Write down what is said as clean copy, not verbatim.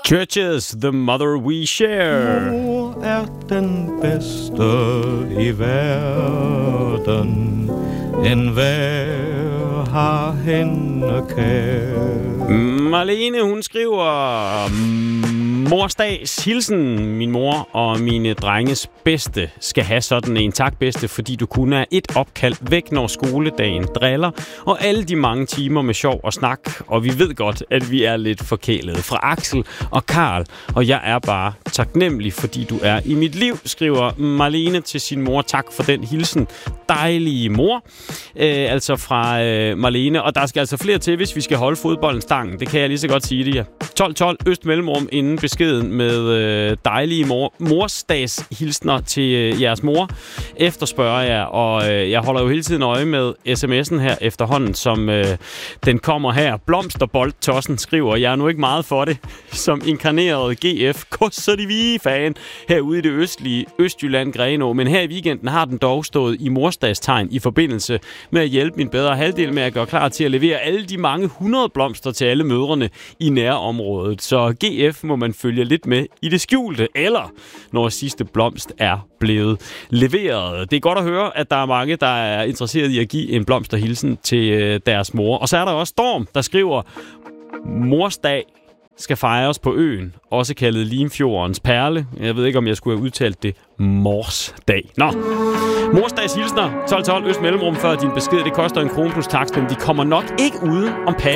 Churches, the mother we share. Mor er den bedste i verden. Enhver har hende kær. Marlene, hun skriver: Morsdags hilsen. Min mor og mine drenges bedste skal have sådan en. Tak bedste, fordi du kun er et opkald væk, når skoledagen driller, og alle de mange timer med sjov og snak. Og vi ved godt, at vi er lidt forkælede. Fra Axel og Karl, og jeg er bare taknemmelig, fordi du er i mit liv, skriver Marlene til sin mor. Tak for den hilsen. Dejlige mor. Altså fra Marlene. Og der skal altså flere til, hvis vi skal holde fodbolden stangen. Det kan jeg lige så godt sige det, ja. 12-12 Øst Mellemrum inden beskeden med dejlige morsdags hilsner til jeres mor. Efterspørger jeg, og jeg holder jo hele tiden øje med sms'en her efterhånden, som den kommer her. Blomsterboldtossen skriver: jeg er nu ikke meget for det, som inkarneret GF kusser de vige fan herude i det østlige Østjylland Grenaa. Men her i weekenden har den dog stået i morsdagstegn i forbindelse med at hjælpe min bedre halvdel med at gøre klar til at levere alle de mange 100 blomster til alle mødrene i nærområdet. Så GF må man følge lidt med i det skjulte, eller når sidste blomst er blevet leveret. Det er godt at høre, at der er mange, der er interesseret i at give en blomsterhilsen til deres mor. Og så er der også Storm, der skriver: morsdag skal fejres på øen, også kaldet Limfjordens Perle. Jeg ved ikke, om jeg skulle have udtalt det morsdag. Nå, morsdags hilsner 12-12 Øst Mellemrum før din besked. Det koster 1 krone plus takst, men vi kommer nok ikke uden om